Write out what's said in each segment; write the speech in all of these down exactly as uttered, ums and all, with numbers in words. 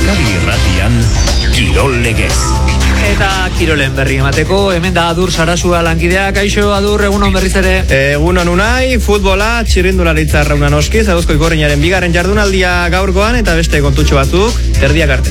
Euskadi Irratian Kirol Legez. Eta kirolen berri emateko, hemen da Adur Sarasua lankidea. Kaixo Adur, egunon berriz ere. Egunon unai, futbola, txirrindularitza raunan oskiz, Aduzko Ikorriñaren bigarren jardunaldia gaurkoan eta beste kontutxo batzuk, erdiak arte.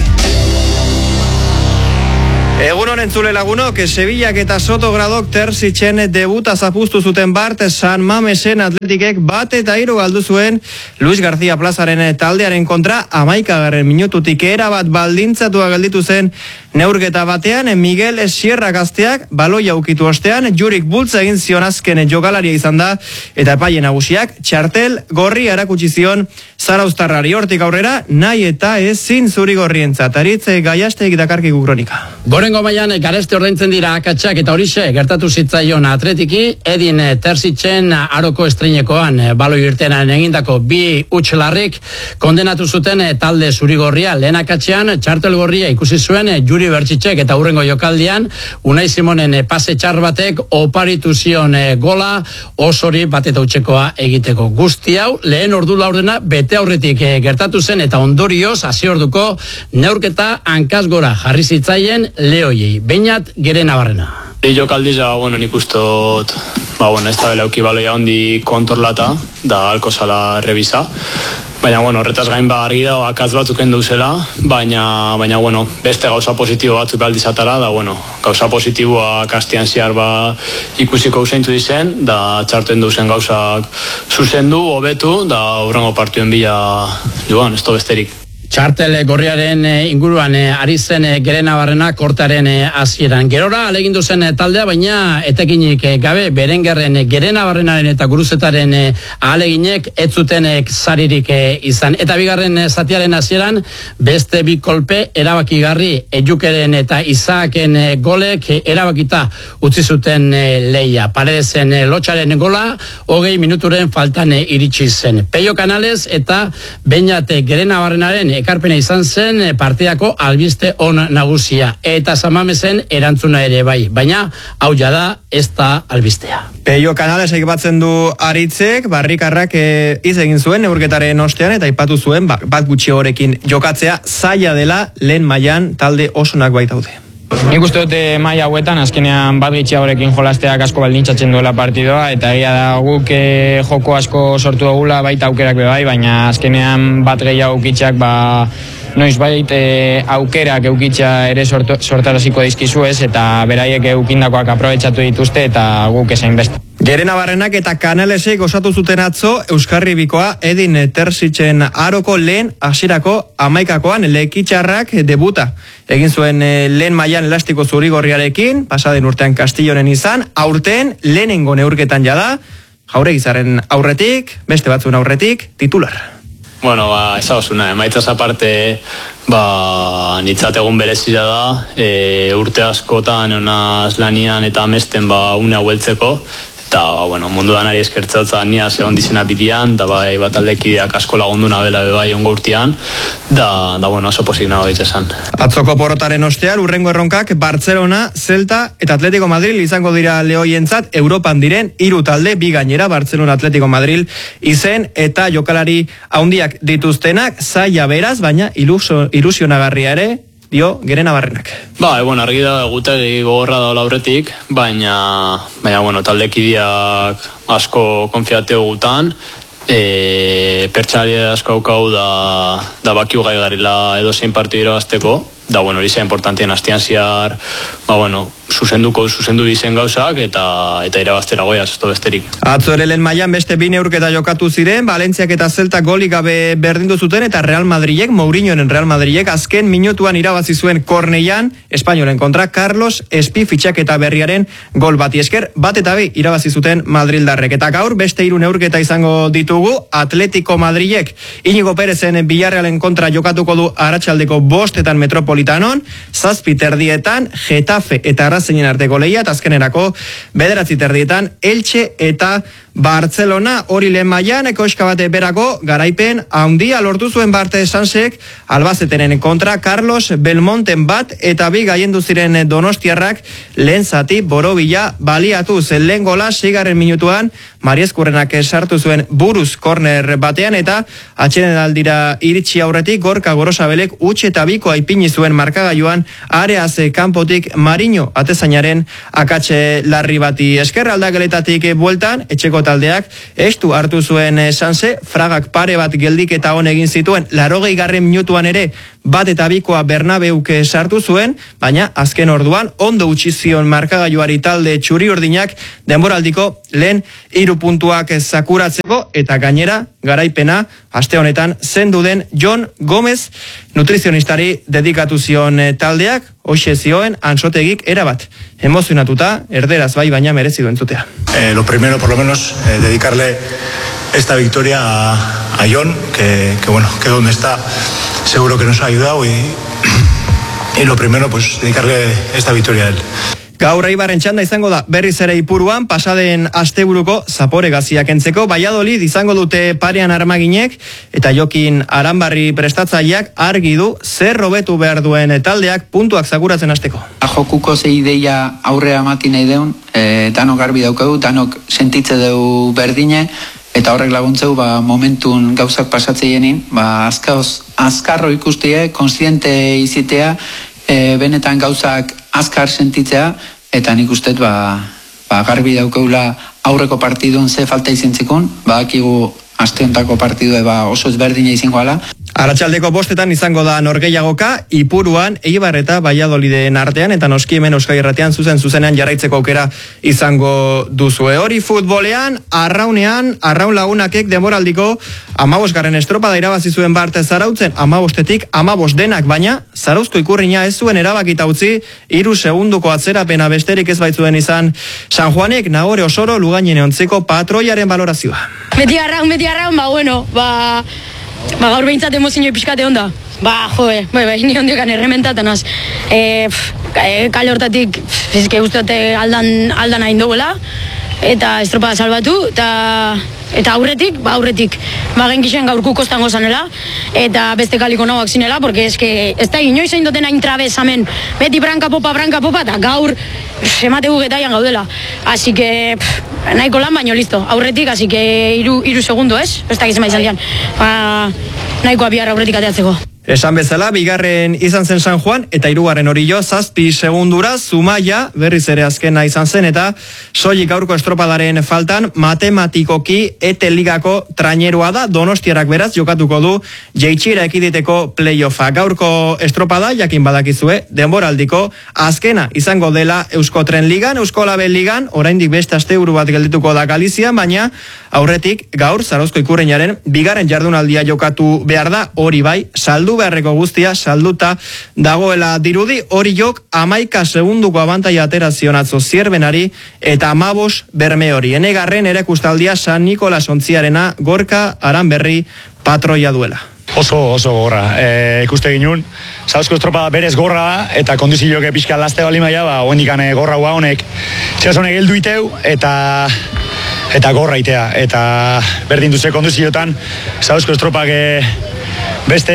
Egunon entzule lagunok, Sevillak eta Sotogradok Terzitzen debuta zapustu zuten bart San Mamesen Atletikek bat eta hiru galdu zuen Luis García Plazaren taldearen kontra hamaikagarren minututik erabat baldintzatua gelditu zen neurketa batean Miguel Sierra gazteak baloia ukitu ostean Jurik bultza egin zion azken jokalaria izan da eta epaile nagusiak txartel gorria erakutsi zion Zarauztarrari. Hortik aurrera nahi eta ezin zuri gorrientzat. Aritz Gaiasteik dakarkigu kronika. Gorengo mailan gareste ordaintzen dira akatsak eta horixe gertatu zitzaion Atletiki Edin Terzitzen aroko estreinekoan baloi irtenan egindako bi utxelarrik kondenatu zuten talde zurigorria. Lehen akatsean txartel gorria ikusi zuen Juri Bertxitzek eta hurrengo jokaldian Unai Simonen pase txar batek oparitu zion gola osori bat eta utxekoa egiteko. Guzti hau lehen ordu laurdena bete aurretik gertatu zen eta ondorioz hasi orduko neurketa hankaz gora jarri zitzaien Leoiei. Beinat Geren Navarrena. Jokaldiza, bueno, nik ustot, ba, bueno, ez da belauki baloia hondi kontorlata, da alko zala revisa. Baina, bueno, horretaz gain ba argi da, akatz batzuk endu zela, baina, baina, bueno, beste gauza positibo batzuk aldizatara, da, bueno, gauza positiboa kastian ziar ba ikusiko useintu dizen, da txartu endu zen gauzak zuzendu, hobetu, da hurrengo partioen bila joan, ez to besterik. Txartel gorriaren inguruan ari zen Geren Navarrena kortaren hasieran. Gerora alegindu zen taldea, baina etekinik gabe Berengerren Geren Navarrenaren eta Guruzetaren ahaleginek ez zuten saririk izan. Eta bigarren zatiaren hasieran beste bi kolpe erabakigarri Ejukeren eta Isaaken golek erabakita utzi zuten leia. Paredesen lotxaren gola hogei minuturen faltan iritsi zen. Peio Canales eta Beinat Geren Navarrenaren ekarpena izan zen partidako albiste on nagusia eta San Mamesen erantzuna ere bai, baina hau jada ez da albistea. Peio Canales batzen du Aritzek, barrikarrak e, iz egin zuen neurketaren ostean eta aipatu zuen ba, bat gutxi horekin jokatzea zaila dela lehen mailan talde osonak baitaude. Nik uste dute maila hauetan, azkenean bat gitxiagorekin jolasteak asko baldintzatzen duela partidoa, eta egia da guk e, joko asko sortu dugula baita aukerak be bai, baina azkenean bat gehiago ukitxak ba, noiz bait e, aukerak eukitxa ere sortu, sortaraziko dizkizu ez, eta beraiek eukindakoak aprobetxatu dituzte eta guk esain beste. Geren Navarrenak eta Canalesek osatu zuten atzo Euskarri Bikoa Edin Terzitzen aroko lehen hasierako hamaikakoan lekitxarrak debuta. Egin zuen lehen mailan elastiko zurigorriarekin, pasaden urtean Kastillonen izan, aurten lehenengo neurketan jada, Jauregizaren aurretik, beste batzun aurretik, titular. Bueno, ba, ezagozuna, emaitzaz aparte, ba, nitzat egun berezia da, e, urte askotan onaz lanian eta amesten ba, une haueltzeko, eta, bueno, mundu danari eskertzatza nia zegoen dizena bidian, da bai bat aldekideak asko lagundu nabela bebai ongo urtean, da, da, bueno, oso posik nago ditzesan. Atzoko porrotaren ostean, urrengo erronkak Barcelona, Celta eta Atletico Madrid izango dira Lehoientzat Europan diren hiru talde, bi gainera Barcelona, Atletico Madrid izen eta jokalari handiak dituztenak, zaila beraz, baina ilusionagarria ere, dio Geren Navarrenak. Ba, e, bueno, argi da egutegi gogorra da aurretik, baina, baina, bueno, taldekideak asko konfiateo gutan, e, pertsari asko haukau da, da bakiu gai garela edo zein partidu irabazteko, da, bueno, hori zea importantien hastian ziar, ba, bueno, zuzenduko zuzendu dizen gauzak eta eta irabaztera goiaz, ez besterik. Atzo ere lehen mailan beste bi neurketa jokatu ziren, Valentziak eta Celta golik gabe berdindu zuten eta Real Madridek, Mourinhoren Real Madridek azken minutuan irabazi zuen Korneian, Espainolen kontra Carlos Espi fitxaketa berriaren gol bati esker, bat eta bi irabazi zuten Madrildarrek. Eta gaur beste hiru neurketa izango ditugu, Atletico Madridek Inigo Perezen Villarrealen kontra jokatuko du arratsaldeko bostetan Metropolitanon, zazpi terdietan Getafe eta Arrazeinen arteko lehia, eta azkenerako bederatzi terdietan Elche eta Barcelona, hori lehen mailan, koska bate berako, garaipen handia lortu zuen Barte Sansek, Albazetenen kontra, Carlos Belmonten bat, eta bi gaiendu ziren donostiarrak, lehen zati borobila baliatu zen lehen gola, seigarren minutuan, Mariezkurrenak sartu zuen buruz korner batean, eta atxeden aldira iritsi aurretik, Gorka Gorosabelek utxe eta biko aipini zuen markagailuan, areaz kanpotik Mariño atezainaren akatxe larri bati esker. Aldageletatik bueltan, etxeko taldeak estu hartu zuen Sanse, fragak pare bat geldik eta hon egin zituen, larogei garren minutuan ere bat eta bikoa Bernabeuk sartu zuen, baina azken orduan ondo utzi zion markagailuari talde txuri urdinak denboraldiko lehen hiru puntuak zakuratzeko, eta gainera garaipena aste honetan zendu den Jon Gomez nutrizionistari dedikatu zion taldeak, hoxe zioen Ansotegik erabat emozionatuta, erderaz bai, baina merezi du entzutea. Eh, lo primero, por lo menos, eh, dedicarle esta victoria a, a Jon, que, que bueno, que donde está seguro que nos ha ayudado, y, y lo primero, pues dedicarle esta victoria a él. Gaur Eibarren txanda izango da berriz ere Ipuruan, pasaden asteburuko Zapore gaziak entzeko, Valladolid izango dute parean Armaginek, eta Jokin Aranbarri prestatzaileak argi du zer hobetu behar duen taldeak puntuak zakuratzen hasteko. Jokuko zei ideia aurrea mati nahi deun, e, danok garbi daukegu, danok sentitze deu berdine, eta horrek laguntzeu ba, momentun gauzak pasatzeienin, ba, azkaoz, azkarro ikustie, konstiente izitea, e, benetan gauzak azkar sentitzea, eta nik usteet ba, ba, garbi daukeula aurreko partidun ze falta izintzikun, ba, akigu asteontako partidue ba, oso ezberdina izango ala. Arratsaldeko bostetan izango da norgehiagoka, Ipuruan, Eibar eta Valladoliden artean, eta noski hemen Euskal Irratian zuzen zuzenean jarraitzeko aukera izango duzue. Hori futbolean, arraunean, arraun lagunakek demoraldiko amabosgarren estropada irabazi zuen Barte Zarautzen, amabostetik amabos denak, baina Zarauzko ikurrina ez zuen erabakita utzi, hiru segunduko atzerapena besterik ez baitzuen izan San Juanek, Nagore Osoro, Lugainen ontzeko patroiaren balorazioa. Beti arraun, beti arraun, ba, bueno, ba... Ba, gaur behintzat emozioi pixkate onda. Ba, joe, bai, bai, ni ondiokan errementatan az. E, e, kale hortatik, fizike usteate aldan, aldan hain duela, eta estropada salbatu, eta, eta aurretik, ba, aurretik, ba, genkixen gaur kukostango zanela, eta beste kaliko nauak zinela, porque eske, ez da inoiz hain doten hain trabez hamen, beti branka popa, branka popa, eta gaur, emategu getaian gaudela. Así que, pff, nahiko lan baino listo, aurretik, así que iru, iru segundo, ez? Ez da gizema izan dian. Ba, nahiko abiar aurretik ateatzeko. Esan bezala, bigarren izan zen San Juan, eta hirugarren hori jo, zazpi segundura, Zumaia, berriz ere azkena izan zen, eta soilik gaurko estropadaren faltan, matematikoki ete ligako trainerua da, Donostiarak beraz, jokatuko du, jeitxira ekiditeko playoffa. Gaurko estropada, jakin badakizue, denboraldiko, azkena izango dela Eusko Tren Ligan, Eusko Label Ligan, oraindik beste asteburu bat geldituko da Galizian, baina aurretik gaur, Zarauzko ikurreinaren, bigarren jardunaldia jokatu behar da, hori bai, saldu beharreko guztia salduta dagoela dirudi, hori jok amaika segunduko abantaia atera zionatzo zierbenari eta amabos berme hori. Enegarren erakustaldia San Nikolas ontziarena Gorka Aranberri patroia duela. Oso, oso gorra. E, ikuste ginun, Zarauzko estropada berez gorra da, eta kondizioak pixka laste bali maia, ba, oendikane gorra hua honek, txas honek heldu iteu, eta eta gorra itea, eta berdin duze kondizioetan, Zarauzko estropak beste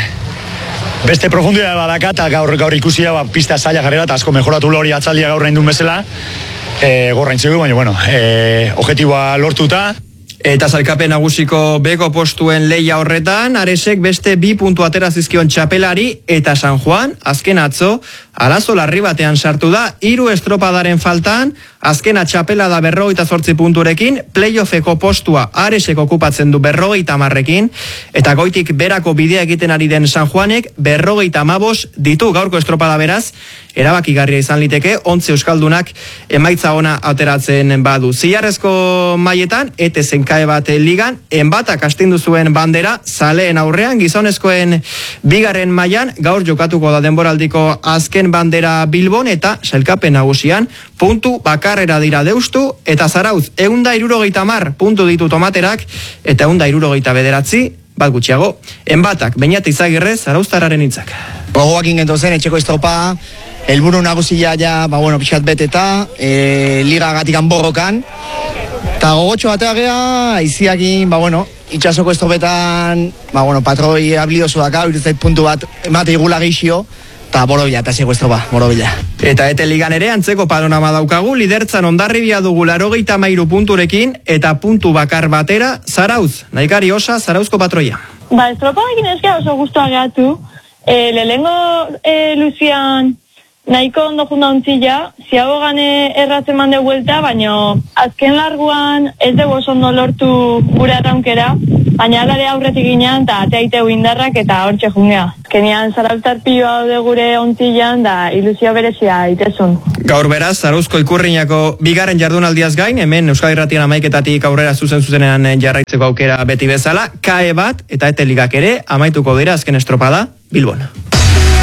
beste profundidade badaka, eta gaur, gaur ikusia ba, pista zaila jarrera, eta asko mejoratu hori atzaldia gaur nahi duen bezala, e, gorra intzegu, baina, bueno, e, objetiboa lortuta. Eta sailkapen nagusiko beko postuen leia horretan, Aresek beste bi puntu atera zizkion txapelari, eta San Juan, azken atzo, arazo larri batean sartu da, hiru estropadaren faltan, azkena txapela da berrogeita zortzi punturekin, playoffeko postua Aresek okupatzen du berrogeita hamarrekin, eta goitik berako bidea egiten ari den San Juanek berrogeita hamabos ditu gaurko estropada beraz, erabakigarria izan liteke, ontzi euskaldunak emaitza ona ateratzen badu. Zilarrezko maietan, ete zenkae bat ligan, enbatak astindu zuen bandera, zaleen aurrean, gizonezkoen bigarren mailan, gaur jokatuko da denboraldiko azken bandera Bilbon, eta sailkapen nagusian, puntu bakarrera dira Deustu, eta Zarauz, eunda irurogeita mar puntu ditu Tomaterak, eta eunda irurogeita bederatzi, bat gutxiago, enbatak, Beñat Izagirre, Zarauztarraren hitzak. Gogoak ingento zen, etxeko estropa, helburu nagusia ja, ba bueno, pixkat beteta, e, liga gatikan borrokan, Eta gogotxo batea gea, aiziakin, ba bueno, itxasoko estopetan, ba bueno, patroi abliozu daka, iruzait puntu bat emate igula geixio, eta borobila, eta zego estropa, borobila. Eta ete ligan ere antzeko panorama daukagu, lidertzan Hondarribia dugu larogeita mairu punturekin, eta puntu bakar batera, Zarauz, Naikari Osa, Zarauzko patroia. Ba, estropa egin ezkera oso guztua gehatu, e, lehengo e, Luzian nahiko ondo junda ontzila, ziago gane erratzen mande vuelta, baina azken larguan ez dugu oso ondo lortu gure arraunkera, baina alare aurretik ginean, eta ateaiteu indarrak eta hortxe jungea. Azkenean Zarauztar piloa daude gure ontzilan, da ilusio berezia itezun. Gaur beraz, Zarauzko ikurriñako bigarren jardunaldiaz gain, hemen Euskadi Irratian amaiketatik aurrera zuzen zuzenean jarraitzeko aukera beti bezala, kae bat, eta ete ligak ere, amaituko dira azken estropada, Bilbon.